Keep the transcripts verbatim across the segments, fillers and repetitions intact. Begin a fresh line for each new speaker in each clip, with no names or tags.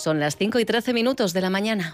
Son las cinco y trece minutos de la mañana.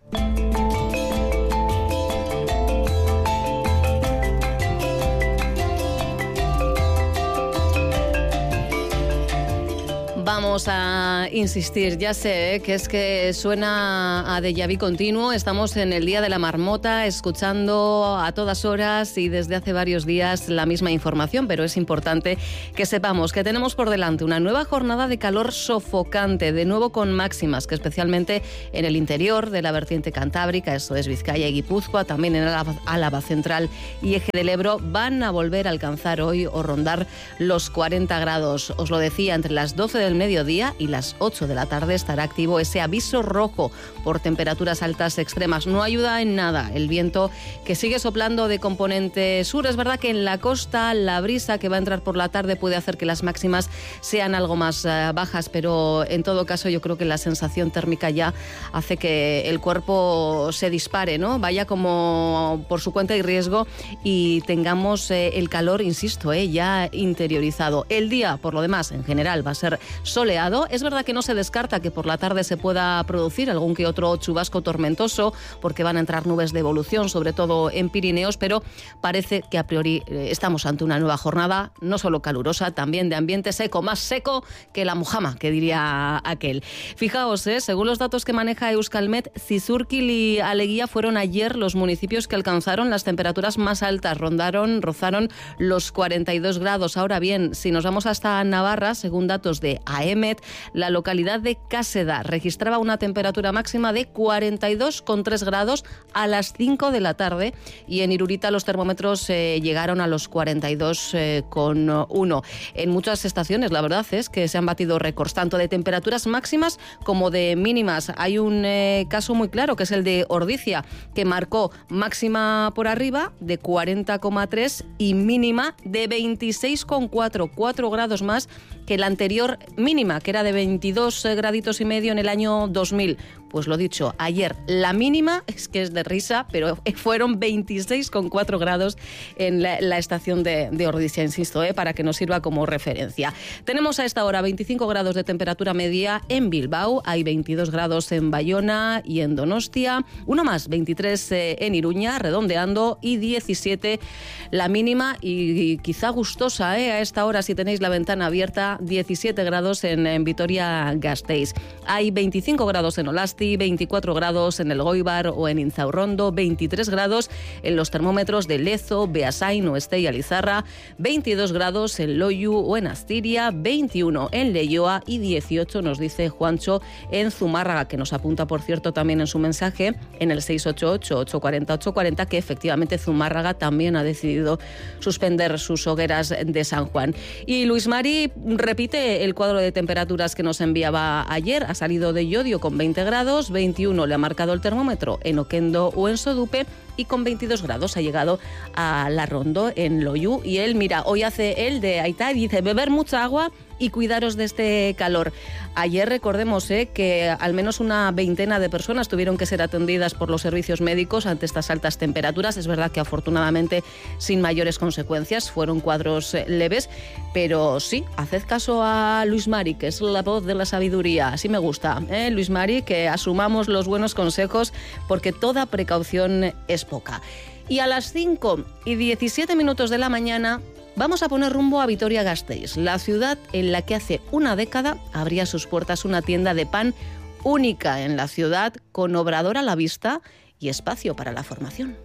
Vamos a insistir, ya sé ¿eh? que es que suena a déjà vu continuo. Estamos en el Día de la Marmota, escuchando a todas horas y desde hace varios días la misma información, pero es importante que sepamos que tenemos por delante una nueva jornada de calor sofocante, de nuevo con máximas que especialmente en el interior de la vertiente cantábrica, esto es Vizcaya y Guipúzcoa, también en Álava, Álava Central y Eje del Ebro, van a volver a alcanzar hoy o rondar los cuarenta grados. Os lo decía, entre las doce del mediodía y las ocho de la tarde estará activo ese aviso rojo por temperaturas altas extremas. No ayuda en nada el viento que sigue soplando de componente sur. Es verdad que en la costa la brisa que va a entrar por la tarde puede hacer que las máximas sean algo más uh, bajas, pero en todo caso yo creo que la sensación térmica ya hace que el cuerpo se dispare, ¿no? Vaya como por su cuenta y riesgo y tengamos eh, el calor, insisto, eh, ya interiorizado. El día, por lo demás, en general va a ser soleado. Es verdad que no se descarta que por la tarde se pueda producir algún que otro chubasco tormentoso porque van a entrar nubes de evolución, sobre todo en Pirineos, pero parece que a priori eh, estamos ante una nueva jornada, no solo calurosa, también de ambiente seco, más seco que la mujama, que diría aquel. Fijaos, eh, según los datos que maneja Euskalmet, Zizurkil y Aleguía fueron ayer los municipios que alcanzaron las temperaturas más altas, rondaron, rozaron los cuarenta y dos grados. Ahora bien, si nos vamos hasta Navarra, según datos de AEMET, la localidad de Cáseda registraba una temperatura máxima de cuarenta y dos coma tres grados a las cinco de la tarde y en Irurita los termómetros eh, llegaron a los cuarenta y dos coma uno. En muchas estaciones la verdad es que se han batido récords, tanto de temperaturas máximas como de mínimas. Hay un eh, caso muy claro que es el de Ordicia, que marcó máxima por arriba de cuarenta coma tres y mínima de veintiséis coma cuatro, cuatro grados más que la anterior mínima, que era de veintidós graditos y medio en el año dos mil. Pues lo dicho, ayer la mínima, es que es de risa, pero fueron veintiséis coma cuatro grados en la, la estación de, de Ordicia, insisto, eh, para que nos sirva como referencia. Tenemos a esta hora veinticinco grados de temperatura media en Bilbao, hay veintidós grados en Bayona y en Donostia, uno más, veintitrés eh, en Iruña, redondeando, y diecisiete la mínima y, y quizá gustosa eh, a esta hora si tenéis la ventana abierta, diecisiete grados en, en Vitoria-Gasteiz. Hay veinticinco grados en Olasti, veinticuatro grados en el Goibar o en Inzaurrondo, veintitrés grados en los termómetros de Lezo, Beasain, Oeste y Alizarra, veintidós grados en Loiu o en Astiria, veintiuno en Leioa y dieciocho, nos dice Juancho, en Zumárraga, que nos apunta, por cierto, también en su mensaje en el seis ocho ocho, ocho cuatro cero, ocho cuatro cero, que efectivamente Zumárraga también ha decidido suspender sus hogueras de San Juan. Y Luis Mari repite el cuadro de temperaturas que nos enviaba ayer. Ha salido de Llodio con veinte grados, veintiuno le ha marcado el termómetro en Oquendo o en Sodupe y con veintidós grados ha llegado a La Rondo en Loiu. Y él, mira, hoy hace el de Aitá y dice beber mucha agua y cuidaros de este calor. Ayer recordemos eh, que al menos una veintena de personas tuvieron que ser atendidas por los servicios médicos ante estas altas temperaturas. Es verdad que afortunadamente sin mayores consecuencias, fueron cuadros eh, leves, pero sí, haced caso a Luis Mari, que es la voz de la sabiduría. Así me gusta, ¿eh? Luis Mari, que asumamos los buenos consejos porque toda precaución es poca. Y a las cinco y diecisiete minutos de la mañana vamos a poner rumbo a Vitoria-Gasteiz, la ciudad en la que hace una década abría sus puertas una tienda de pan única en la ciudad, con obrador a la vista y espacio para la formación.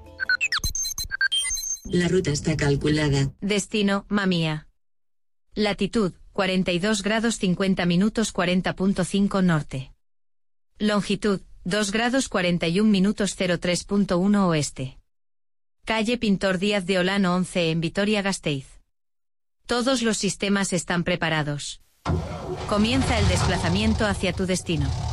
La ruta está calculada.
Destino, Mamía. Latitud, cuarenta y dos grados cincuenta minutos cuarenta punto cinco norte. Longitud, dos grados cuarenta y un minutos cero tres punto uno oeste. Calle Pintor Díaz de Olano once en Vitoria-Gasteiz. Todos los sistemas están preparados. Comienza el desplazamiento hacia tu destino.